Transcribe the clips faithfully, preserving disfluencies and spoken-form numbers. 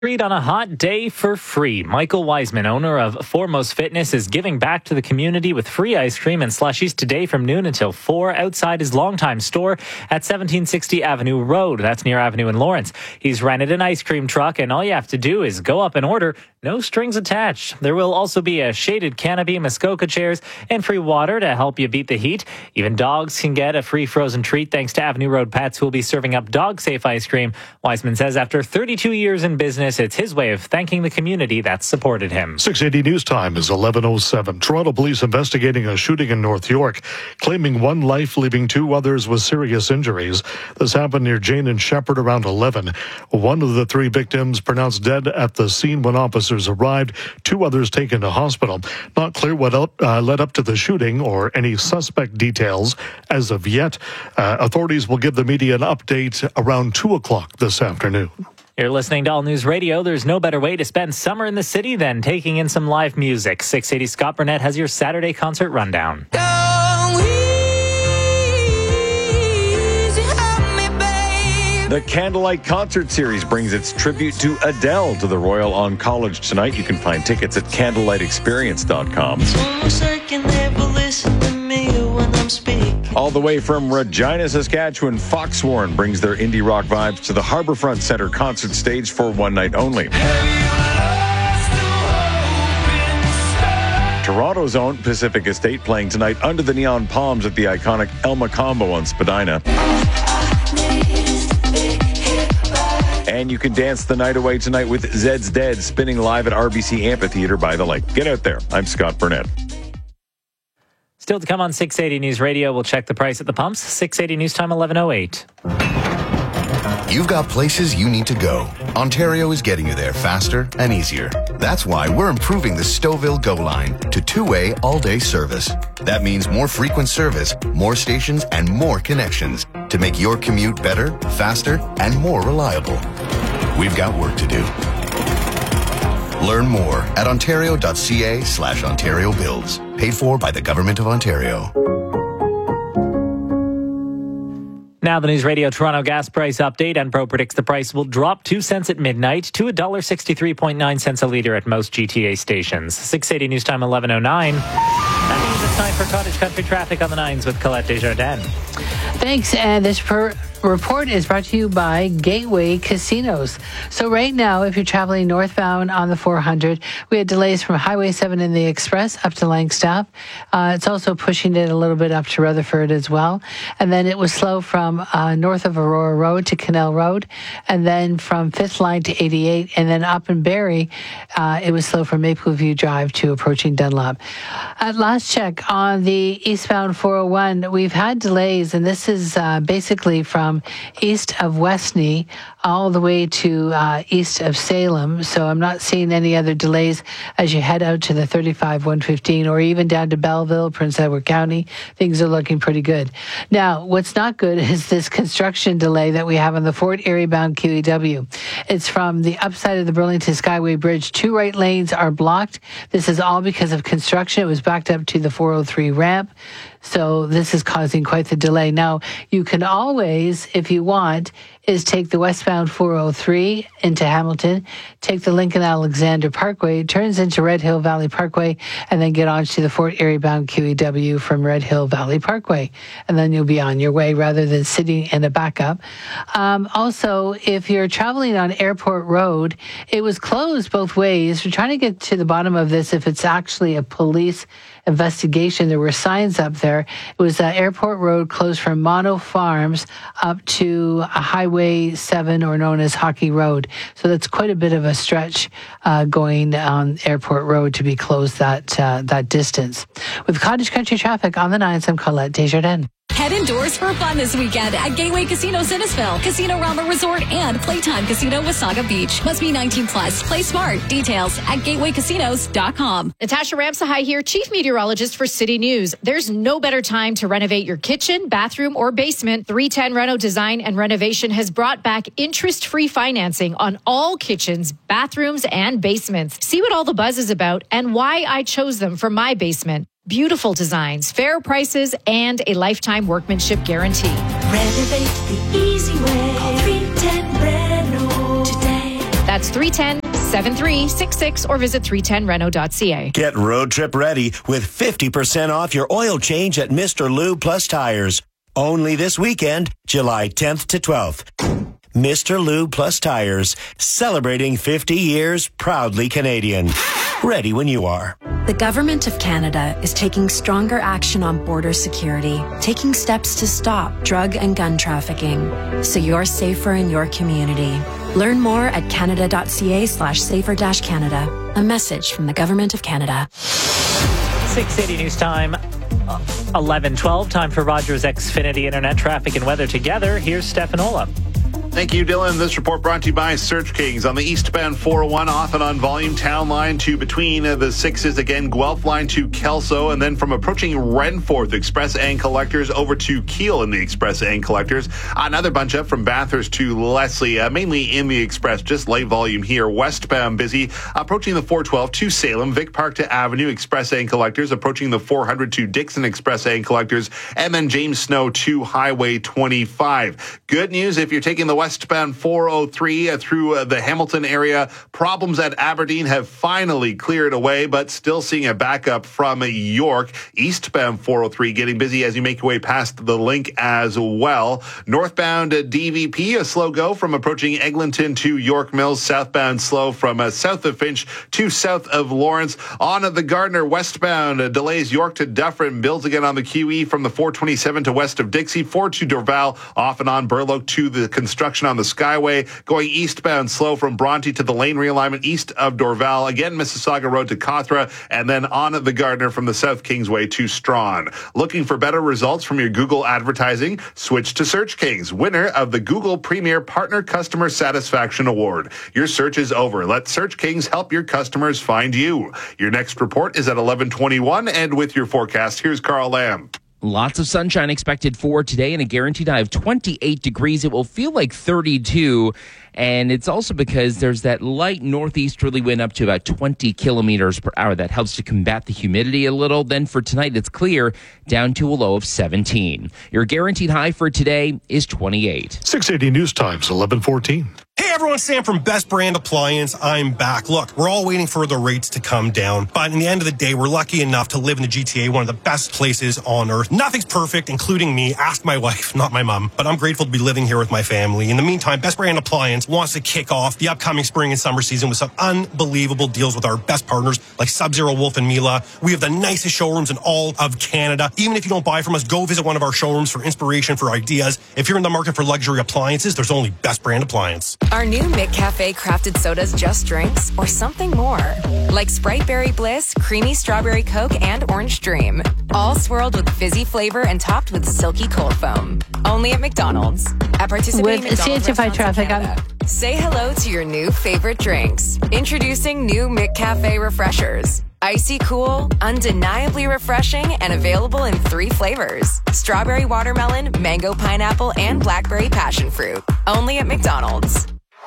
Treat on a hot day for free. Michael Wiseman, owner of Foremost Fitness, is giving back to the community with free ice cream and slushies today from noon until four outside his longtime store at seventeen sixty Avenue Road. That's near Avenue in Lawrence. He's rented an ice cream truck, and all you have to do is go up and order. No strings attached. There will also be a shaded canopy, Muskoka chairs, and free water to help you beat the heat. Even dogs can get a free frozen treat thanks to Avenue Road Pets, who will be serving up dog-safe ice cream. Wiseman says after thirty-two years in business, it's his way of thanking the community that supported him. six eighty News Time is eleven oh seven. Toronto police investigating a shooting in North York, claiming one life, leaving two others with serious injuries. This happened near Jane and Shepherd around eleven. One of the three victims pronounced dead at the scene when officers arrived. Two others taken to hospital. Not clear what up, uh, led up to the shooting or any suspect details as of yet. Uh, authorities will give the media an update around two o'clock this afternoon. You're listening to All News Radio. There's no better way to spend summer in the city than taking in some live music. six eighty Scott Burnett has your Saturday concert rundown. The Candlelight Concert Series brings its tribute to Adele to the Royal on College tonight. You can find tickets at candlelight experience dot com. All the way from Regina, Saskatchewan, Foxwarn brings their indie rock vibes to the Harbourfront Centre concert stage for one night only. Toronto's own Pacific Estate playing tonight under the neon palms at the iconic El Macombo on Spadina. And you can dance the night away tonight with Zed's Dead spinning live at R B C Amphitheatre by the Lake. Get out there. I'm Scott Burnett. Still to come on six eighty News Radio, we'll check the price at the pumps. six eighty News Time, eleven oh eight. You've got places you need to go. Ontario is getting you there faster and easier. That's why we're improving the Stouffville Go line to two-way all-day service. That means more frequent service, more stations, and more connections to make your commute better, faster, and more reliable. We've got work to do. Learn more at ontario.ca slash Ontario Builds. Paid for by the Government of Ontario. Now the News Radio Toronto gas price update. Enpro predicts the price will drop two cents at midnight to one dollar sixty-three point nine cents a litre at most G T A stations. six eighty News Time, eleven oh nine. That means it's time for Cottage Country Traffic on the nines with Colette Desjardins. Thanks. And this per- report is brought to you by Gateway Casinos. So right now, if you're traveling northbound on the four hundred, we had delays from Highway seven in the Express up to Langstaff. Uh, it's also pushing it a little bit up to Rutherford as well. And then it was slow from uh, north of Aurora Road to Canal Road, and then from fifth Line to eighty-eight, and then up in Barrie, uh, it was slow from Maple View Drive to approaching Dunlop. At last check on the eastbound four oh one, we've had delays, and this is uh, basically from east of Westney all the way to uh, east of Salem. So I'm not seeing any other delays as you head out to the thirty-five one fifteen or even down to Belleville, Prince Edward County. Things are looking pretty good. Now, what's not good is this construction delay that we have on the Fort Erie bound Q E W. It's from the upside of the Burlington Skyway Bridge. Two right lanes are blocked. This is all because of construction. It was backed up to the four oh three ramp. So this is causing quite the delay. Now, you can always, if you want, is take the westbound four oh three into Hamilton, take the Lincoln Alexander Parkway, turns into Red Hill Valley Parkway, and then get on to the Fort Erie bound Q E W from Red Hill Valley Parkway. And then you'll be on your way rather than sitting in a backup. Um, also, if you're traveling on Airport Road, it was closed both ways. We're trying to get to the bottom of this if it's actually a police investigation. There were signs up there. It was uh, Airport Road closed from Mono Farms up to a Highway seven, or known as Hockey Road. So that's quite a bit of a stretch uh, going on Airport Road to be closed that uh, that distance. With Cottage Country Traffic on the nines, I'm Colette Desjardins. Head indoors for fun this weekend at Gateway Casino Innisfil, Casino Rama Resort, and Playtime Casino Wasaga Beach. Must be nineteen plus. Play smart. Details at gateway casinos dot com. Natasha Ramsahai here, Chief Meteorologist for City News. There's no better time to renovate your kitchen, bathroom, or basement. three ten Reno Design and Renovation has brought back interest-free financing on all kitchens, bathrooms, and basements. See what all the buzz is about and why I chose them for my basement. Beautiful designs, fair prices, and a lifetime workmanship guarantee. Renovate the easy way. Call three ten Reno today. That's three one zero, seven three six six or visit three ten reno dot c a. Get road trip ready with fifty percent off your oil change at Mister Lube Plus Tires. Only this weekend, July tenth to twelfth. Mister Lube Plus Tires, celebrating fifty years, proudly Canadian. Ready when you are. The Government of Canada is taking stronger action on border security, taking steps to stop drug and gun trafficking, so you're safer in your community. Learn more at canada.ca slash safer dash Canada. A message from the Government of Canada. six eighty News Time, eleven twelve. Time for Rogers Xfinity Internet Traffic and Weather together. Here's Stefan Ola. Thank you, Dylan. This report brought to you by Search Kings on the eastbound four oh one, off and on volume, Town Line to between the sixes, again, Guelph Line to Kelso, and then from approaching Renforth, Express and Collectors over to Kiel in the Express and Collectors. Another bunch up from Bathurst to Leslie, uh, mainly in the Express, just light volume here. Westbound busy, approaching the four twelve to Salem, Vic Park to Avenue, Express and Collectors, approaching the four hundred to Dixon, Express and Collectors, and then James Snow to Highway twenty-five. Good news if you're taking the westbound four oh three uh, through uh, the Hamilton area. Problems at Aberdeen have finally cleared away, but still seeing a backup from York. Eastbound four oh three getting busy as you make your way past the link as well. Northbound uh, D V P, a slow go from approaching Eglinton to York Mills. Southbound slow from uh, south of Finch to south of Lawrence. On the Gardner westbound, uh, delays York to Dufferin. Builds again on the Q E from the four twenty-seven to west of Dixie. four to Dorval, off and on Burloak to the construction on the Skyway. Going eastbound slow from Bronte to the lane realignment east of Dorval. Again, Mississauga Road to Cawthra, and then on the Gardner from the South Kingsway to Strawn. Looking for better results from your Google advertising? Switch to Search Kings, winner of the Google Premier Partner Customer Satisfaction Award. Your search is over. Let Search Kings help your customers find you. Your next report is at eleven twenty-one, and with your forecast, here's Carl Lamb. Lots of sunshine expected for today and a guaranteed high of twenty-eight degrees. It will feel like thirty-two. And it's also because there's that light northeasterly wind up to about twenty kilometers per hour. That helps to combat the humidity a little. Then for tonight, it's clear down to a low of seventeen. Your guaranteed high for today is twenty-eight. six eighty News Times, eleven fourteen. Hey everyone, Sam from Best Brand Appliance. I'm back. Look, we're all waiting for the rates to come down, but in the end of the day, we're lucky enough to live in the G T A, one of the best places on earth. Nothing's perfect, including me. Ask my wife, not my mom, but I'm grateful to be living here with my family. In the meantime, Best Brand Appliance wants to kick off the upcoming spring and summer season with some unbelievable deals with our best partners like Sub-Zero, Wolf and Mila. We have the nicest showrooms in all of Canada. Even if you don't buy from us, go visit one of our showrooms for inspiration, for ideas. If you're in the market for luxury appliances, there's only Best Brand Appliance. Our new McCafe crafted sodas just drinks or something more. Like Sprite Berry Bliss, Creamy Strawberry Coke, and Orange Dream. All swirled with fizzy flavor and topped with silky cold foam. Only at McDonald's. At participating With McDonald's C H F I restaurants in traffic Canada. Say hello to your new favorite drinks. Introducing new McCafe Refreshers. Icy cool, undeniably refreshing, and available in three flavors. Strawberry watermelon, mango pineapple, and blackberry passion fruit. Only at McDonald's.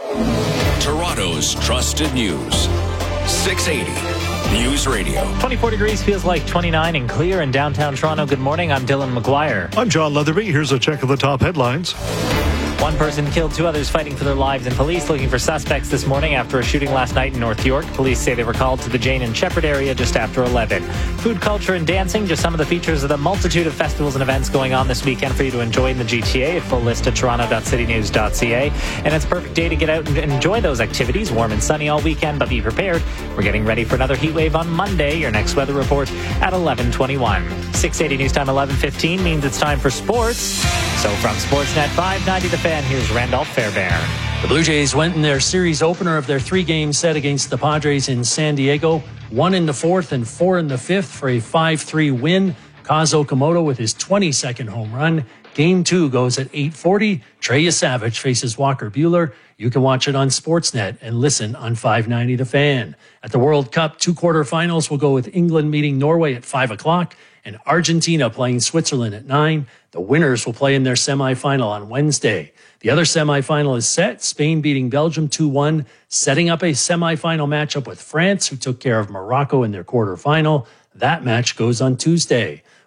Toronto's trusted news. six eighty News Radio. twenty-four degrees, feels like twenty-nine and clear in downtown Toronto. Good morning. I'm Dylan McGuire. I'm John Leatherby. Here's a check of the top headlines. One person killed, two others fighting for their lives, and police looking for suspects this morning after a shooting last night in North York. Police say they were called to the Jane and Shepherd area just after eleven. Food, culture, and dancing, just some of the features of the multitude of festivals and events going on this weekend for you to enjoy in the G T A. A full list at toronto dot city news dot c a. And it's a perfect day to get out and enjoy those activities. Warm and sunny all weekend, but be prepared. We're getting ready for another heat wave on Monday. Your next weather report at eleven twenty-one. six eighty News Time eleven fifteen means it's time for sports. So from Sportsnet five ninety The Fan, here's Randolph Fairbairn. The Blue Jays went in their series opener of their three-game set against the Padres in San Diego. One in the fourth and four in the fifth for a five three win. Kaz Okamoto with his twenty-second home run. Game two goes at eight forty. Trey Yesavage faces Walker Buehler. You can watch it on Sportsnet and listen on five ninety The Fan. At the World Cup, two quarterfinals will go with England meeting Norway at five o'clock and Argentina playing Switzerland at nine. The winners will play in their semifinal on Wednesday. The other semifinal is set, Spain beating Belgium two one, setting up a semifinal matchup with France, who took care of Morocco in their quarterfinal. That match goes on Tuesday.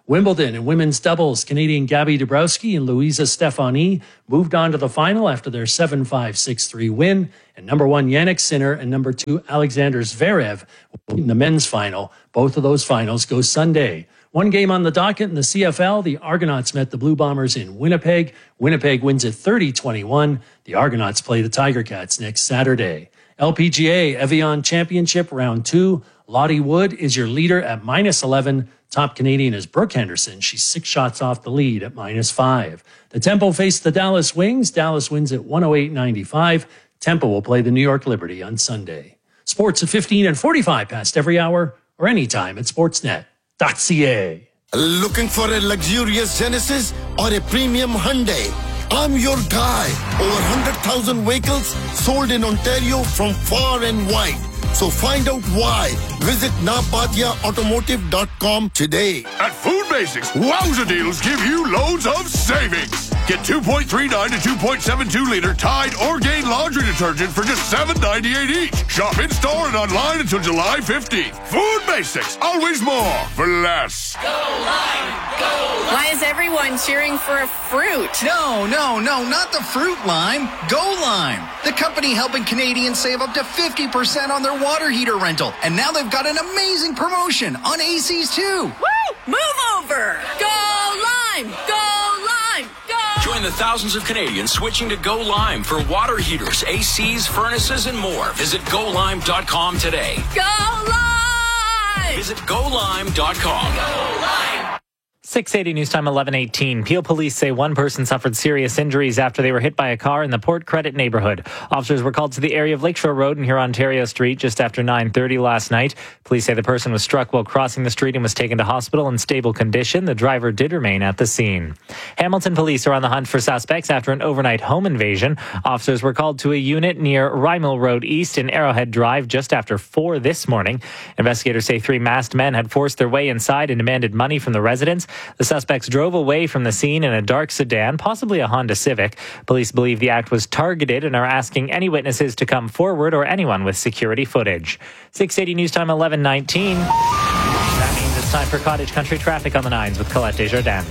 Wimbledon in women's doubles, Canadian Gabby Dabrowski and Louisa Stefani moved on to the final after their seven five, six three win. And number one, Yannick Sinner and number two, Alexander Zverev in the men's final. Both of those finals go Sunday. One game on the docket in the C F L. The Argonauts met the Blue Bombers in Winnipeg. Winnipeg wins at thirty twenty-one. The Argonauts play the Tiger Cats next Saturday. L P G A Evian Championship Round two. Lottie Wood is your leader at minus eleven. Top Canadian is Brooke Henderson. She's six shots off the lead at minus five. The Tempo face the Dallas Wings. Dallas wins at one oh eight ninety-five. Tempo will play the New York Liberty on Sunday. Sports at fifteen and forty-five past every hour or anytime at sportsnet dot c a. Looking for a luxurious Genesis or a premium Hyundai? I'm your guy. Over one hundred thousand vehicles sold in Ontario from far and wide. So find out why. Visit napatia automotive dot com today. At Food Basics, wowza deals give you loads of savings. Get two point three nine to two point seven two liter Tide Orgain laundry detergent for just seven ninety-eight each. Shop in store and online until July fifteenth. Food Basics, always more for less. Go Lime! Go Lime! Why is everyone cheering for a fruit? No, no, no, not the fruit lime. Go Lime, the company helping Canadians save up to fifty percent on their water heater rental. And now they've got an amazing promotion on A Cs too. Woo! Move over! Go Lime! Go Lime! Go! Join the thousands of Canadians switching to Go Lime for water heaters, A Cs, furnaces, and more. Visit go lime dot com today. Go Lime! Visit go lime dot com. Go Lime! six eighty News Time, eleven eighteen. Peel police say one person suffered serious injuries after they were hit by a car in the Port Credit neighborhood. Officers were called to the area of Lakeshore Road and Hurontario Street just after nine thirty last night. Police say the person was struck while crossing the street and was taken to hospital in stable condition. The driver did remain at the scene. Hamilton police are on the hunt for suspects after an overnight home invasion. Officers were called to a unit near Rymel Road East in Arrowhead Drive just after four this morning. Investigators say three masked men had forced their way inside and demanded money from the residents. The suspects drove away from the scene in a dark sedan, possibly a Honda Civic. Police believe the act was targeted and are asking any witnesses to come forward or anyone with security footage. six eighty News Time, eleven nineteen. That means it's time for Cottage Country traffic on the nines with Colette Desjardins.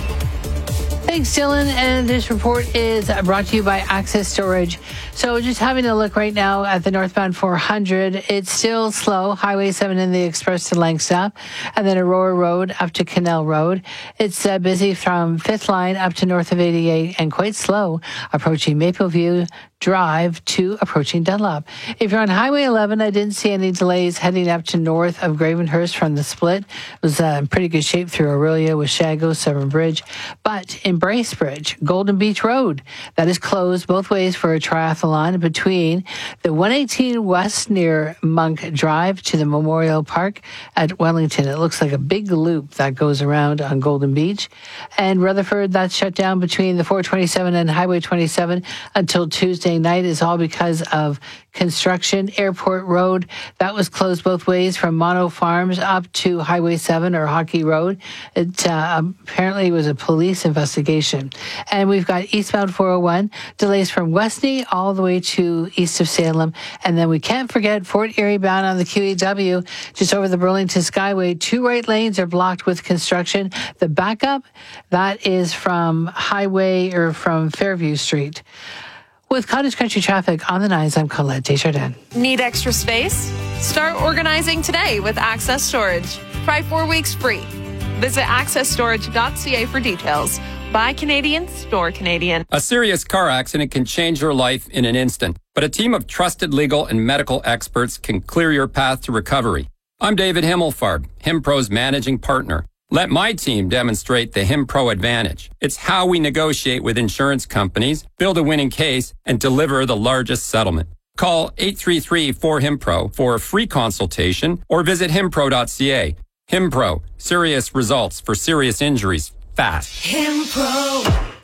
Thanks, Dylan. And this report is brought to you by Access Storage. So just having a look right now at the northbound four hundred, it's still slow. Highway seven in the Express to Langstaff, and then Aurora Road up to Canal Road. It's uh, busy from Fifth Line up to north of eighty-eight and quite slow approaching Mapleview Drive to approaching Dunlop. If you're on Highway eleven, I didn't see any delays heading up to north of Gravenhurst from the split. It was uh, in pretty good shape through Aurelia with Shago, Severn Bridge. But in Bracebridge, Golden Beach Road, that is closed both ways for a triathlon between the one eighteen West near Monk Drive to the Memorial Park at Wellington. It looks like a big loop that goes around on Golden Beach. And Rutherford, that's shut down between the four twenty-seven and Highway twenty-seven until Tuesday night, is all because of construction. Airport Road, that was closed both ways from Mono Farms up to Highway seven or Hockey Road. It uh, apparently was a police investigation. And we've got eastbound four oh one, delays from Westney all the way to east of Salem. And then we can't forget Fort Erie bound on the Q E W, just over the Burlington Skyway. Two right lanes are blocked with construction. The backup, that is from Highway or from Fairview Street. With Cottage Country traffic on the nines, I'm Colette Desjardins. Need extra space? Start organizing today with Access Storage. Try four weeks free. Visit access storage dot c a for details. Buy Canadian, store Canadian. A serious car accident can change your life in an instant, but a team of trusted legal and medical experts can clear your path to recovery. I'm David Himmelfarb, HimPro's managing partner. Let my team demonstrate the HimPro advantage. It's how we negotiate with insurance companies, build a winning case, and deliver the largest settlement. Call eight three three, four, HimPro for a free consultation or visit himpro dot c a. HimPro, serious results for serious injuries fast. HimPro.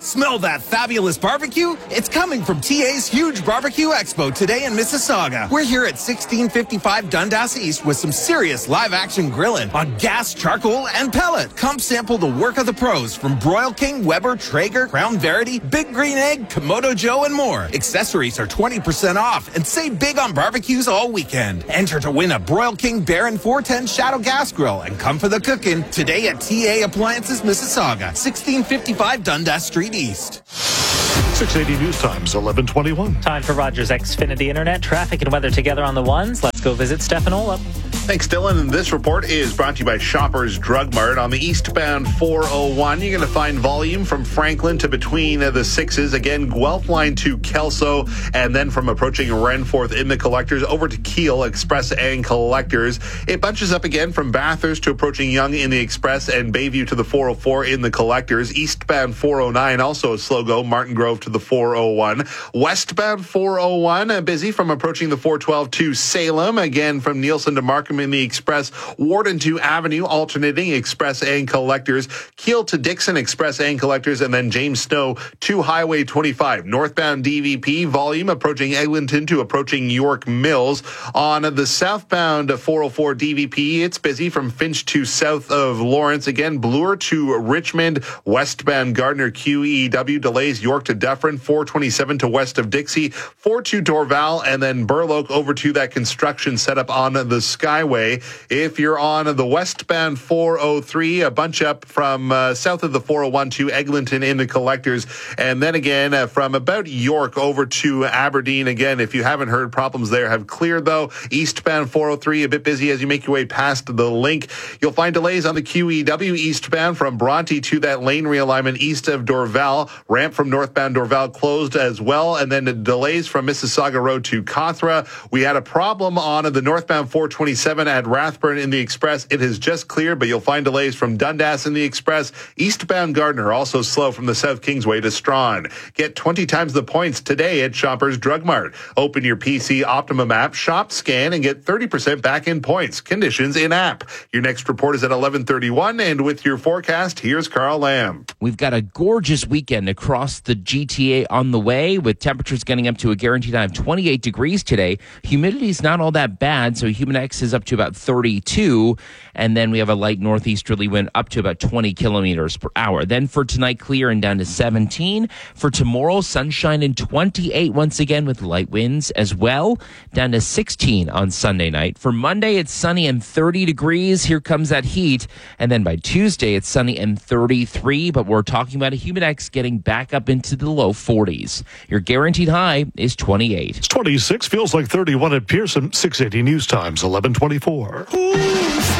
Smell that fabulous barbecue? It's coming from T A's Huge Barbecue Expo today in Mississauga. We're here at sixteen fifty-five Dundas East with some serious live-action grilling on gas, charcoal, and pellet. Come sample the work of the pros from Broil King, Weber, Traeger, Crown Verity, Big Green Egg, Komodo Joe, and more. Accessories are twenty percent off and save big on barbecues all weekend. Enter to win a Broil King Baron four ten Shadow Gas Grill and come for the cooking today at T A Appliances Mississauga, sixteen fifty-five Dundas Street East. six eighty News Times, eleven twenty-one. Time for Rogers Xfinity Internet. Traffic and weather together on the ones. Let's go visit Stefan Olaf. Thanks, Dylan. And this report is brought to you by Shoppers Drug Mart. On the eastbound four oh one, you're going to find volume from Franklin to between the sixes. Again, Guelph line to Kelso, and then from approaching Renforth in the collectors over to Kiel, Express and collectors. It bunches up again from Bathurst to approaching Yonge in the Express and Bayview to the four oh four in the collectors. Eastbound four oh nine, also a slow go, Martin Grove to the four oh one. Westbound four oh one, uh, busy from approaching the four twelve to Salem. Again, from Nielsen to Markham in the Express. Warden to Avenue, alternating Express and collectors. Kiel to Dixon, Express and collectors. And then James Snow to Highway twenty-five. Northbound D V P, volume approaching Eglinton to approaching York Mills. On the southbound four oh four D V P, it's busy from Finch to south of Lawrence. Again, Bloor to Richmond. Westbound Gardner Q E W delays York to Dufferin. four twenty-seven to west of Dixie. four to Dorval. And then Burloak over to that construction setup on the Skyway. If you're on the westbound four oh three, a bunch up from uh, south of the four oh one to Eglinton in the collectors. And then again, uh, from about York over to Aberdeen. Again, if you haven't heard, problems there have cleared, though. Eastbound four oh three, a bit busy as you make your way past the link. You'll find delays on the Q E W eastbound from Bronte to that lane realignment east of Dorval. Ramp from northbound Dorval closed as well. And then the delays from Mississauga Road to Cothra. We had a problem on the northbound four twenty-seven at Rathburn in the Express. It has just cleared, but you'll find delays from Dundas in the Express. Eastbound Gardner also slow from the South Kingsway to Strawn. Get twenty times the points today at Shoppers Drug Mart. Open your P C Optimum app, shop, scan, and get thirty percent back in points. Conditions in app. Your next report is at eleven thirty-one, and with your forecast, here's Carl Lamb. We've got a gorgeous weekend across the G T A on the way, with temperatures getting up to a guaranteed high of twenty-eight degrees today. Humidity is not all that bad, so Humidex is up to about thirty-two, and then we have a light northeasterly wind up to about twenty kilometers per hour. Then for tonight, clear and down to seventeen. For tomorrow, sunshine and twenty-eight once again with light winds as well, down to sixteen on Sunday night. For Monday, it's sunny and thirty degrees. Here comes that heat. And then by Tuesday, it's sunny and thirty-three, but we're talking about a Humidex getting back up into the low forties. Your guaranteed high is twenty-eight. It's twenty-six, feels like thirty-one at Pearson. six eighty News Times, eleven twenty-four.